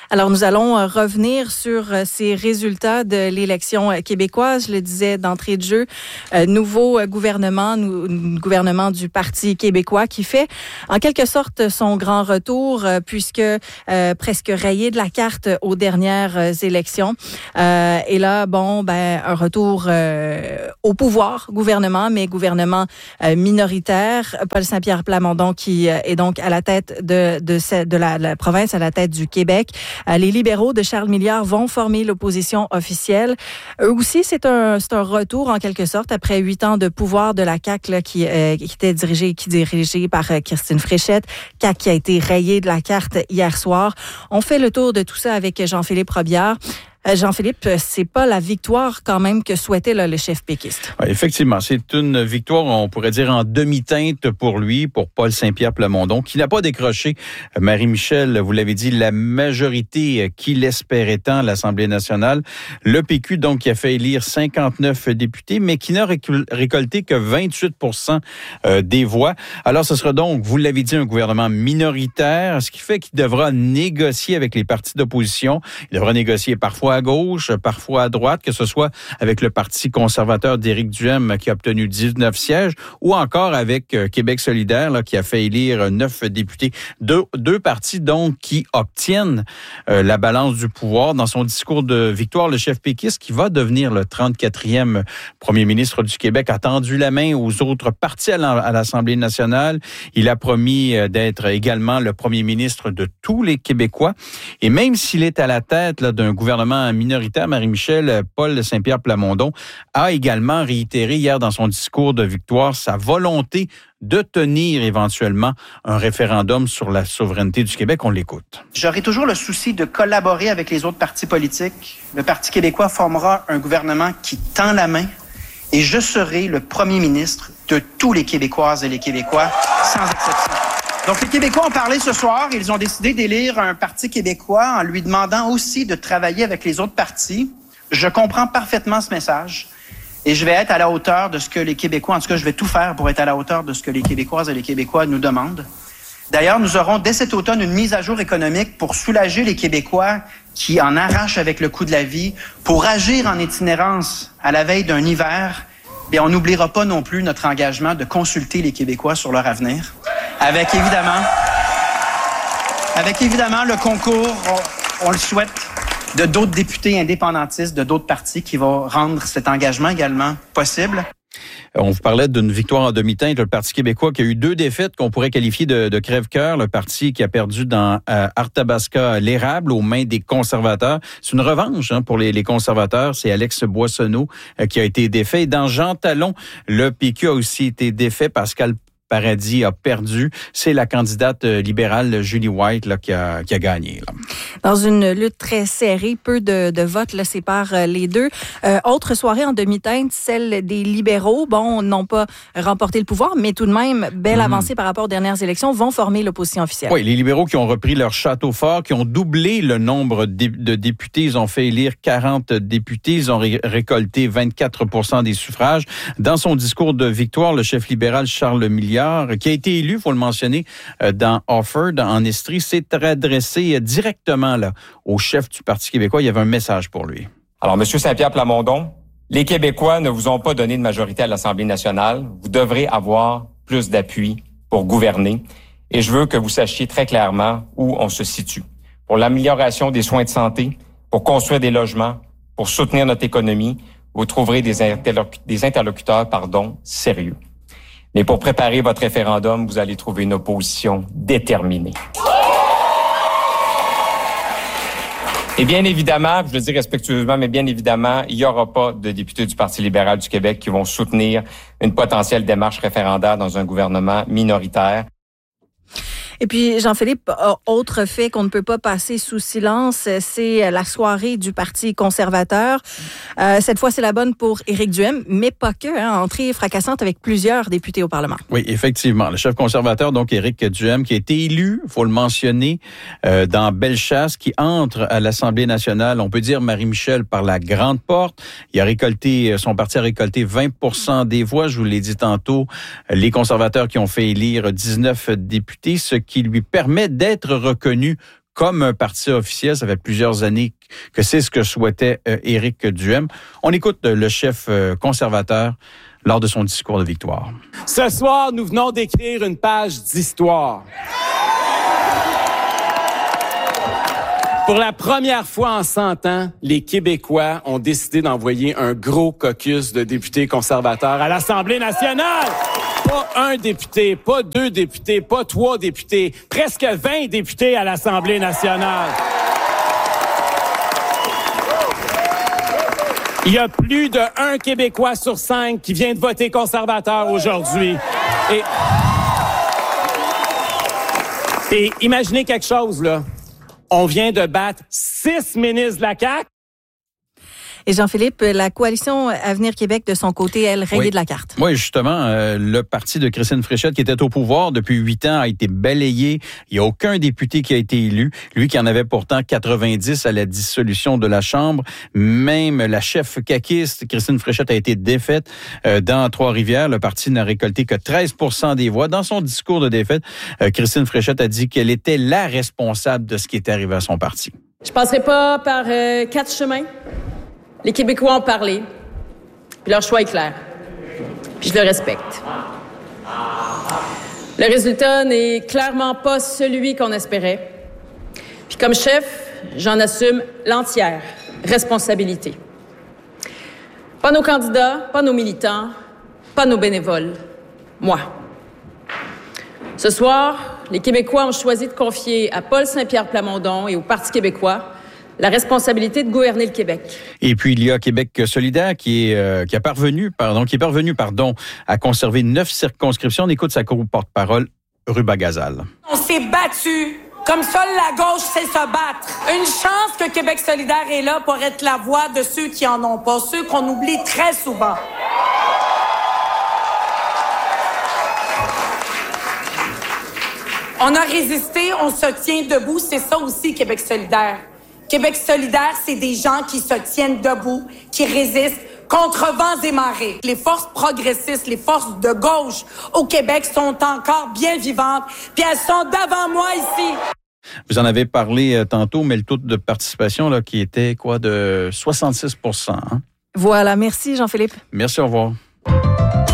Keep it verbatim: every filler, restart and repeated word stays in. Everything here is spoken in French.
Alors, nous allons euh, revenir sur euh, ces résultats de l'élection euh, québécoise. Je le disais d'entrée de jeu, euh, nouveau euh, gouvernement, nou, gouvernement du Parti québécois qui fait en quelque sorte son grand retour euh, puisque euh, presque rayé de la carte aux dernières euh, élections. Euh, et là, bon, ben, un retour euh, au pouvoir, gouvernement, mais gouvernement euh, minoritaire. Paul Saint-Pierre Plamondon qui euh, est donc à la tête de, de, de, de, la, de la province, à la tête du Québec. Euh, les libéraux de Charles Milliard vont former l'opposition officielle. Eux aussi, c'est un, c'est un retour en quelque sorte après huit ans de pouvoir de la C A Q là, qui, euh, qui était dirigée, qui dirigée par euh, Christine Fréchette. C A Q qui a été rayée de la carte hier soir. On fait le tour de tout ça avec Jean-Philippe Robillard. Jean-Philippe, c'est pas la victoire quand même que souhaitait là, le chef péquiste. Oui, effectivement, c'est une victoire, on pourrait dire, en demi-teinte pour lui, pour Paul Saint-Pierre Plamondon, qui n'a pas décroché, Marie-Michel, vous l'avez dit, la majorité qu'il espérait tant à l'Assemblée nationale. Le P Q, donc, qui a fait élire cinquante-neuf députés, mais qui n'a récolté que vingt-huit pour cent des voix. Alors, ce sera donc, vous l'avez dit, un gouvernement minoritaire, ce qui fait qu'il devra négocier avec les partis d'opposition. Il devra négocier parfois à gauche, parfois à droite, que ce soit avec le Parti conservateur d'Éric Duhem qui a obtenu dix-neuf sièges ou encore avec Québec solidaire là, qui a fait élire neuf députés. Deux, deux partis donc qui obtiennent euh, la balance du pouvoir. Dans son discours de victoire, le chef péquiste qui va devenir le trente-quatrième premier ministre du Québec a tendu la main aux autres partis à l'Assemblée nationale. Il a promis d'être également le premier ministre de tous les Québécois. Et même s'il est à la tête là, d'un gouvernement minoritaire, Marie-Michel, Paul Saint-Pierre Plamondon a également réitéré hier dans son discours de victoire sa volonté de tenir éventuellement un référendum sur la souveraineté du Québec. On l'écoute. J'aurai toujours le souci de collaborer avec les autres partis politiques. Le Parti québécois formera un gouvernement qui tend la main et je serai le premier ministre de tous les Québécoises et les Québécois, sans exception. Donc, les Québécois ont parlé ce soir. Ils ont décidé d'élire un parti québécois en lui demandant aussi de travailler avec les autres partis. Je comprends parfaitement ce message et je vais être à la hauteur de ce que les Québécois, en tout cas, je vais tout faire pour être à la hauteur de ce que les Québécoises et les Québécois nous demandent. D'ailleurs, nous aurons dès cet automne une mise à jour économique pour soulager les Québécois qui en arrachent avec le coût de la vie, pour agir en itinérance à la veille d'un hiver. Bien, on n'oubliera pas non plus notre engagement de consulter les Québécois sur leur avenir. Avec évidemment, avec évidemment le concours, on, on le souhaite, de d'autres députés indépendantistes, de d'autres partis qui vont rendre cet engagement également possible. On vous parlait d'une victoire en demi-teinte, le Parti québécois qui a eu deux défaites qu'on pourrait qualifier de, de crève-cœur. Le parti qui a perdu dans euh, Arthabasca l'érable aux mains des conservateurs. C'est une revanche hein, pour les, les conservateurs. C'est Alex Boissonneau euh, qui a été défait. Et dans Jean Talon, le P Q a aussi été défait. Pascal Paradis a perdu. C'est la candidate libérale Julie White là, qui, a, qui a gagné. Là. Dans une lutte très serrée, peu de, de votes là, séparent les deux. Euh, autre soirée en demi-teinte, celle des libéraux. Bon, n'ont pas remporté le pouvoir, mais tout de même, belle mmh. avancée par rapport aux dernières élections, vont former l'opposition officielle. Oui, les libéraux qui ont repris leur château fort, qui ont doublé le nombre de députés. Ils ont fait élire quarante députés. Ils ont ré- récolté vingt-quatre pour cent des suffrages. Dans son discours de victoire, le chef libéral Charles Milliard, qui a été élu, il faut le mentionner, dans Offord, en Estrie, s'est adressé directement là, au chef du Parti québécois. Il y avait un message pour lui. Alors, M. Saint-Pierre Plamondon, les Québécois ne vous ont pas donné de majorité à l'Assemblée nationale. Vous devrez avoir plus d'appui pour gouverner. Et je veux que vous sachiez très clairement où on se situe. Pour l'amélioration des soins de santé, pour construire des logements, pour soutenir notre économie, vous trouverez des, interloc- des interlocuteurs pardon, sérieux. Mais pour préparer votre référendum, vous allez trouver une opposition déterminée. Et bien évidemment, je le dis respectueusement, mais bien évidemment, il n'y aura pas de députés du Parti libéral du Québec qui vont soutenir une potentielle démarche référendaire dans un gouvernement minoritaire. Et puis, Jean-Philippe, autre fait qu'on ne peut pas passer sous silence, c'est la soirée du Parti conservateur. Euh, cette fois, c'est la bonne pour Éric Duhem, mais pas que, hein, entrée fracassante avec plusieurs députés au Parlement. Oui, effectivement. Le chef conservateur, donc Éric Duhem, qui a été élu, il faut le mentionner, euh, dans Bellechasse, qui entre à l'Assemblée nationale, on peut dire Marie-Michel, par la grande porte. Il a récolté, son parti a récolté vingt pour cent des voix. Je vous l'ai dit tantôt, les conservateurs qui ont fait élire dix-neuf députés, ce qui lui permet d'être reconnu comme un parti officiel. Ça fait plusieurs années que c'est ce que souhaitait euh, Éric Duhem. On écoute euh, le chef euh, conservateur lors de son discours de victoire. Ce soir, nous venons d'écrire une page d'histoire. Pour la première fois en cent ans, les Québécois ont décidé d'envoyer un gros caucus de députés conservateurs à l'Assemblée nationale. Pas un député, pas deux députés, pas trois députés, presque vingt députés à l'Assemblée nationale. Il y a plus de un Québécois sur cinq qui vient de voter conservateur aujourd'hui. Et, et imaginez quelque chose, là. On vient de battre six ministres de la C A Q. Et Jean-Philippe, la coalition Avenir Québec, de son côté, elle, rayée oui. de la carte. Oui, justement, euh, le parti de Christine Fréchette, qui était au pouvoir depuis huit ans, a été balayé. Il n'y a aucun député qui a été élu. Lui qui en avait pourtant quatre-vingt-dix à la dissolution de la Chambre. Même la chef caquiste, Christine Fréchette, a été défaite euh, dans Trois-Rivières. Le parti n'a récolté que treize pour cent des voix. Dans son discours de défaite, euh, Christine Fréchette a dit qu'elle était la responsable de ce qui est arrivé à son parti. Je passerai pas par euh, quatre chemins. Les Québécois ont parlé, puis leur choix est clair, puis je le respecte. Le résultat n'est clairement pas celui qu'on espérait. Puis comme chef, j'en assume l'entière responsabilité. Pas nos candidats, pas nos militants, pas nos bénévoles, moi. Ce soir, les Québécois ont choisi de confier à Paul Saint-Pierre Plamondon et au Parti québécois la responsabilité de gouverner le Québec. Et puis, il y a Québec solidaire qui est, euh, qui a parvenu, pardon, qui est parvenu, pardon, à conserver neuf circonscriptions. On écoute sa co-porte-parole, Ruba Gazal. On s'est battu comme seule la gauche sait se battre. Une chance que Québec solidaire est là pour être la voix de ceux qui en ont pas, ceux qu'on oublie très souvent. On a résisté, on se tient debout, c'est ça aussi Québec solidaire. Québec solidaire, c'est des gens qui se tiennent debout, qui résistent contre vents et marées. Les forces progressistes, les forces de gauche au Québec sont encore bien vivantes, puis elles sont devant moi ici. Vous en avez parlé euh, tantôt, mais le taux de participation là, qui était quoi de soixante-six pour cent. Hein? Voilà, merci Jean-Philippe. Merci, au revoir.